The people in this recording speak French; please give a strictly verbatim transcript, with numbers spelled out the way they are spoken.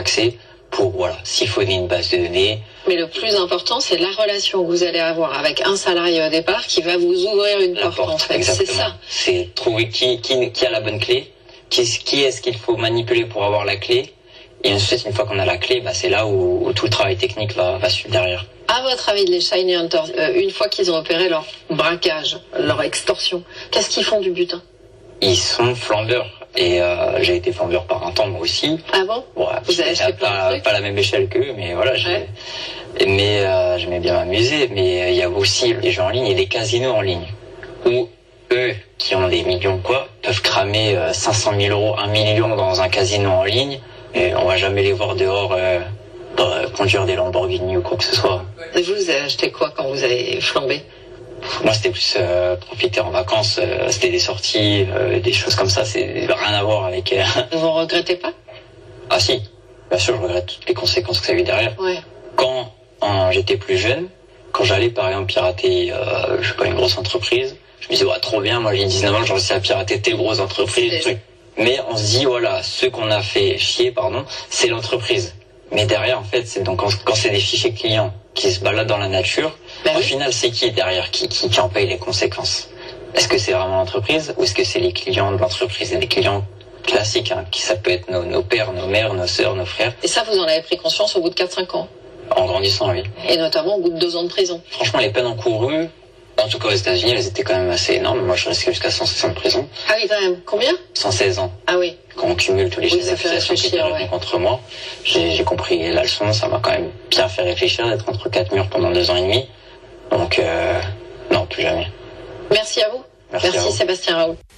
accès pour voilà, siphonner une base de données. Mais le plus important, c'est la relation que vous allez avoir avec un salarié au départ qui va vous ouvrir une La porte, porte, en fait. exactement. C'est ça. C'est trouver qui, qui, qui a la bonne clé, qui, qui est-ce qu'il faut manipuler pour avoir la clé. Et ensuite, une fois qu'on a la clé, bah, c'est là où, où tout le travail technique va, va suivre derrière. À votre avis, les Shiny Hunters, euh, une fois qu'ils ont opéré leur braquage, leur extorsion, qu'est-ce qu'ils font du butin? Ils sont flambeurs. Et euh, j'ai été flambeur par un temps, moi aussi. Ah bon? Bon, vous avez acheté plein de pas, trucs pas la même échelle qu'eux, mais voilà. Ouais. Mais euh, j'aimais bien m'amuser. Mais il y a aussi les jeux en ligne et les casinos en ligne. Où eux, qui ont des millions quoi, peuvent cramer euh, cinq cent mille euros, un million dans un casino en ligne. Et on va jamais les voir dehors euh, euh, conduire des Lamborghini ou quoi que ce soit. Et vous, vous avez acheté quoi quand vous avez flambé? Moi, c'était plus euh, profiter en vacances, euh, c'était des sorties, euh, des choses comme ça, c'est rien à voir avec... Euh... Vous regrettez pas? Ah si, bien sûr, je regrette toutes les conséquences que ça a eu derrière. Ouais. Quand euh, j'étais plus jeune, quand j'allais par exemple pirater, euh, je sais pas, une grosse entreprise, je me disais, ouais, trop bien, moi j'ai dix-neuf ans, j'ai réussi à pirater telle grosse entreprise, truc. Mais on se dit, voilà, ce qu'on a fait chier, pardon, c'est l'entreprise. Mais derrière, en fait, c'est donc quand, quand c'est des fichiers clients qui se baladent dans la nature, ben au oui. final, c'est qui derrière qui, qui, qui en paye les conséquences? Est-ce que c'est vraiment l'entreprise ou est-ce que c'est les clients de l'entreprise? Et les clients classiques, hein, qui ça peut être nos, nos pères, nos mères, nos sœurs, nos frères. Et ça, vous en avez pris conscience au bout de quatre cinq ans? En grandissant, oui. Et notamment au bout de deux ans de prison? Franchement, les peines encourues, en tout cas aux États-Unis, elles étaient quand même assez énormes. Moi, je risquais jusqu'à cent seize ans de prison. Ah oui, quand même. Combien? cent seize ans. Ah oui. Quand on cumule tous les Oui, chefs d'accusation qui étaient ouais. contre moi, j'ai, j'ai compris la leçon. Ça m'a quand même bien fait réfléchir d'être entre quatre murs pendant deux ans et demi. Donc, euh, non, plus jamais. Merci à vous. Merci, Merci à vous. Sébastien Raoult.